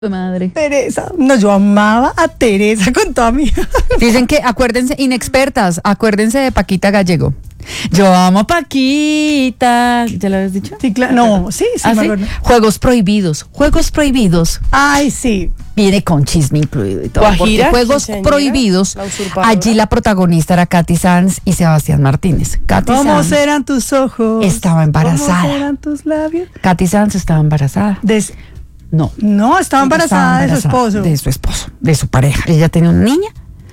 Madre. Teresa, no, yo amaba a Teresa con toda mi... Dicen que, acuérdense, inexpertas, acuérdense de Paquita Gallego. Yo amo a Paquita. ¿Ya lo habías dicho? Sí, claro, no, sí, ¿Ah, me sí? acuerdo. Juegos prohibidos. Ay, sí. Viene con chisme incluido y todo. Guajira, Porque Juegos quinceañera, Prohibidos, la usurpadora. allí la protagonista era Katy Sanz y Sebastián Martínez. Katy ¿Cómo Sanz serán tus ojos? estaba embarazada. ¿Cómo serán tus labios? Katy Sanz estaba embarazada. No. No, estaba embarazada de su esposo. De su esposo, de su pareja. Ella tenía una niña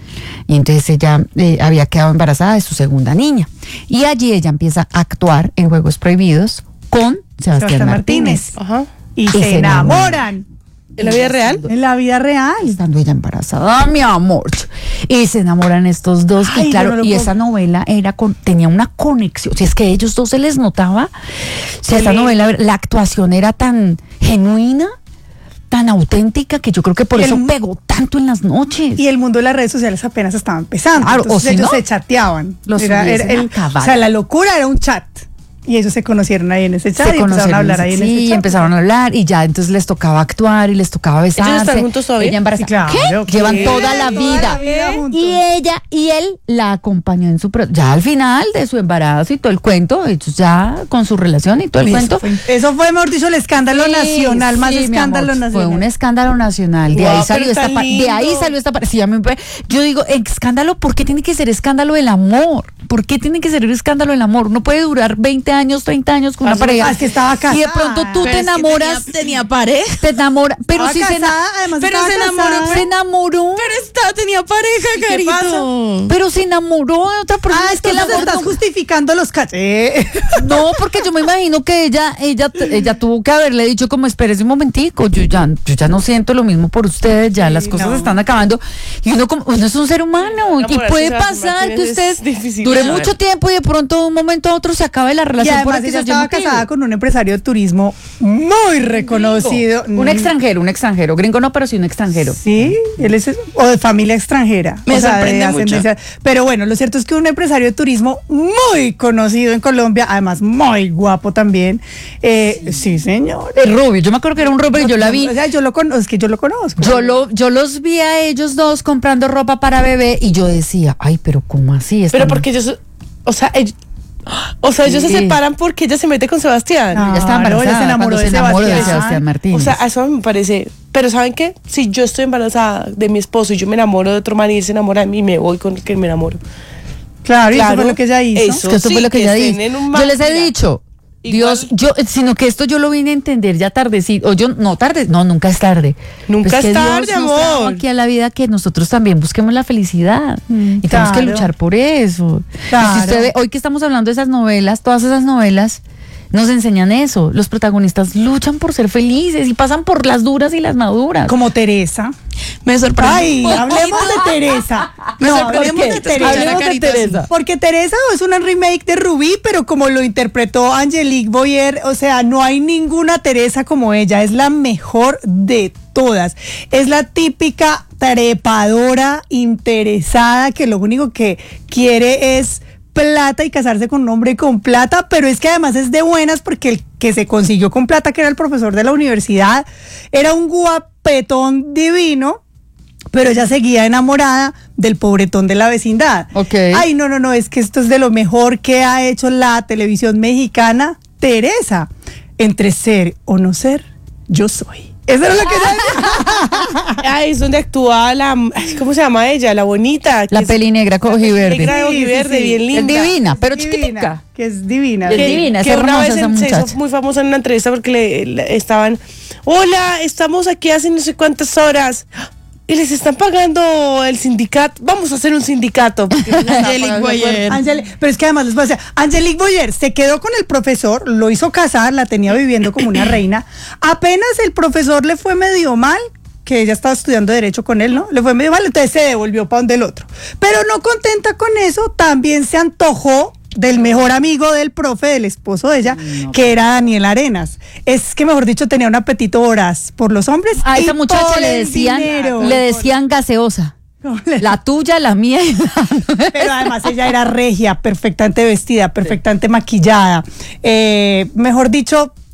y entonces ella había quedado embarazada de su segunda niña. Y allí ella empieza a actuar en Juegos Prohibidos con Sebastián Martínez. Ajá. Y Y se se enamoran. ¿En la vida real? En la vida real. Estando ella embarazada, mi amor. Y se enamoran estos dos. Ay, y claro, yo no lo y puedo- esa novela tenía una conexión. Si es que a ellos dos se les notaba. Si esa novela, la actuación era tan genuina, tan auténtica, que yo creo que por Y eso el- pegó tanto en las noches. Y el mundo de las redes sociales apenas estaba empezando. Claro, Entonces o si ellos no, se chateaban. los hubiesen acabado. O sea, la locura era un chat. Y ellos se conocieron ahí en ese chat y empezaron a hablar ahí en ese sí, chat. empezaron a hablar y ya entonces les tocaba actuar y les tocaba besarse. ¿Ellos están juntos todavía? Ella embarazada. Sí, claro, ¿Qué? Llevan ¿qué? toda la vida. juntos. Y ella y él la acompañó en ya al final de su embarazo y todo el cuento, ellos ya con su relación y todo el cuento. Eso fue, mejor dicho, el escándalo Sí, nacional, más sí, mi escándalo amor, nacional. Fue un escándalo nacional. De Guau, ahí salió pero esta tan de ahí lindo. salió esta sí, yo digo, escándalo, ¿por qué tiene que ser escándalo del amor? ¿Por qué tiene que ser un escándalo del amor? Uno puede durar 20 años, 30 años con una pareja. Es que estaba casada. Y de pronto tú te enamoras, tenía pareja. te enamoras, pero Estaba si se casada, además pero estaba se enamoró, casada. se enamoró, Tenía pareja, ¿Y qué carito. pero se enamoró de otra persona. Ah, es que entonces estás justificando los cachés. no, porque yo me imagino que ella tuvo que haberle dicho como espérese un momentico, yo ya no siento lo mismo por ustedes, ya Sí, las cosas no. están acabando y uno es un ser humano y Enamorarse puede de Sebastián pasar que Martínez usted es difícil. dure A ver. mucho tiempo y de pronto de un momento a otro se acabe la Y relación por además ella aquellos estaba motivos. casada con un empresario de turismo muy reconocido. Un extranjero, gringo no, pero sí un extranjero. Sí, él es o de familia extranjera. Me o sea, sorprende de mucho. ascendencia. Pero bueno, lo cierto es que un empresario de turismo muy conocido en Colombia, además muy guapo también. Sí, señor. El rubio, yo me acuerdo que era un rubio y yo la vi. O sea, yo lo conozco, es que yo lo conozco. Yo los vi a ellos dos comprando ropa para bebé y yo decía, ay, pero ¿cómo así? Pero Están- porque ellos, ellos se Sí. separan porque ella se mete con Sebastián. No. ella estaba Claro, ella embarazada se enamoró cuando de se enamoró de Sebastián. Sebastián Martínez. O sea, eso me parece. Pero ¿saben qué? Si yo estoy embarazada de mi esposo y yo me enamoro de otro man y él se enamora de mí, me voy con el que me enamoro. Claro, y eso Claro, fue lo que ella hizo. eso. Es que esto sí, fue lo que que ella estén dijo. en un Yo les he mira, dicho, igual- Dios, sino que esto yo lo vine a entender ya tardecito, nunca es tarde. Nunca Pues que es tarde, Dios nos trajo amor. aquí a la vida que nosotros también busquemos la felicidad y tenemos que claro. luchar por eso. Claro. Y si usted ve, hoy que estamos hablando de esas novelas, todas esas novelas nos enseñan eso. Los protagonistas luchan por ser felices y pasan por las duras y las maduras. Como Teresa. Me sorprende. Ay, hablemos de Teresa. No, hablemos de Teresa. Hablemos de Teresa. Porque Teresa es una remake de Rubí, pero como lo interpretó Angelique Boyer, o sea, no hay ninguna Teresa como ella, es la mejor de todas. Es la típica trepadora interesada que lo único que quiere es plata y casarse con un hombre con plata, pero es que además es de buenas porque el que se consiguió con plata, que era el profesor de la universidad, era un guapetón divino, pero ella seguía enamorada del pobretón de la vecindad. Ok. Ay, no, es que esto es de lo mejor que ha hecho la televisión mexicana. Teresa, entre ser o no ser, yo soy. Eso es lo que ella decía. Ay, es donde actúa ¿cómo se llama ella? La bonita. La peli negra con ojiverde. Negra de ojiverde, bien Es linda. divina, pero Divina, chiquitica. que es divina. Es divina, es que una hermosa vez esa se hizo muchacha. muy famosa en una entrevista porque estaban, hola, estamos aquí hace no sé cuántas horas y les están pagando el sindicato, vamos a hacer un sindicato. Angelique Boyer. Pero es que además les voy a decir, Angelique Boyer se quedó con el profesor, lo hizo casar, la tenía viviendo como una reina. Apenas el profesor le fue medio mal, que ella estaba estudiando derecho con él, ¿no? Le fue medio mal, entonces se devolvió para donde el otro. Pero no contenta con eso, también se antojó del mejor amigo del profe, del esposo de ella, que era Daniel Arenas. Es que, mejor dicho, tenía un apetito voraz por los hombres. A y esa muchacha por le el decían dinero. gaseosa. ¿Cómo le- La tuya, la mía y la Pero además ella era regia, perfectamente vestida, perfectamente maquillada. Mejor dicho,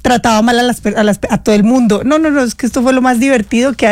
trataba mal a todo el mundo. No, es que esto fue lo más divertido que